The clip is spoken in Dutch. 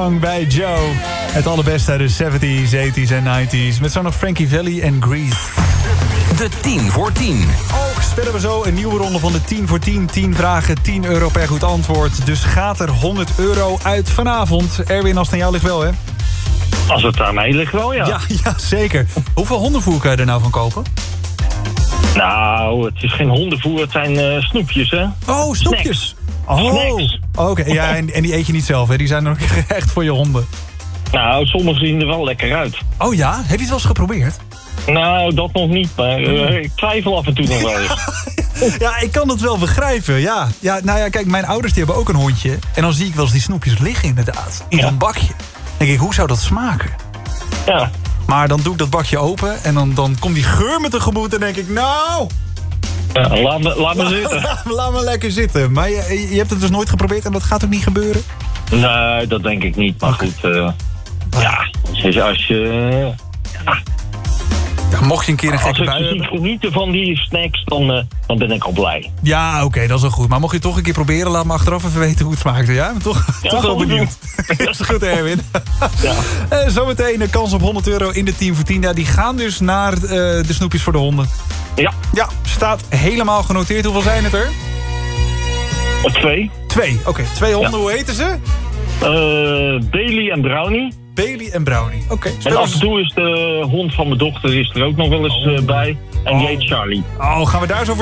Song bij Joe. Het allerbeste uit de 70s, 80s en 90s. Met zo nog Frankie Valli en Grease. De 10 voor 10. Ook spelen we zo een nieuwe ronde van de 10 voor 10. 10 vragen, 10 euro per goed antwoord. Dus gaat er 100 euro uit vanavond. Erwin, als het aan jou ligt wel, hè? Als het aan mij ligt wel, ja. Ja, zeker. Hoeveel hondenvoer kan je er nou van kopen? Nou, het is geen hondenvoer, het zijn snoepjes, hè? Oh, snoepjes. Snacks. Oké. Ja, en die eet je niet zelf, hè? Die zijn ook echt voor je honden. Nou, sommige zien er wel lekker uit. Oh ja? Heb je het wel eens geprobeerd? Nou, dat nog niet, maar ik twijfel af en toe nog wel eens. Ja, ik kan dat wel begrijpen, ja. Nou ja, kijk, mijn ouders die hebben ook een hondje. En dan zie ik wel eens die snoepjes liggen inderdaad. In zo'n bakje. Dan denk ik, hoe zou dat smaken? Ja. Maar dan doe ik dat bakje open en dan komt die geur me tegemoet en denk ik, nou... Ja, laat me zitten. Laat me lekker zitten. Maar je hebt het dus nooit geprobeerd en dat gaat ook niet gebeuren? Nee, dat denk ik niet. Maar goed, ja, als je... Ja, mocht je een keer een gekke bui Als ik hebben... genieten van die snacks, dan ben ik al blij. Ja, oké, dat is wel goed. Maar mocht je het toch een keer proberen, laat me achteraf even weten hoe het smaakte. Ja, toch wel benieuwd. Dat is goed, Erwin. Ja. Zometeen een kans op 100 euro in de 10 voor 10. Ja, die gaan dus naar de snoepjes voor de honden. Ja, staat helemaal genoteerd. Hoeveel zijn het er? 2. 2, oké. 2 honden, hoe heten ze? Bailey en Brownie. Bailey en Brownie, oké. En af en toe is de hond van mijn dochter is er ook nog wel eens bij. En die heet Charlie. Oh, gaan we daar zo voor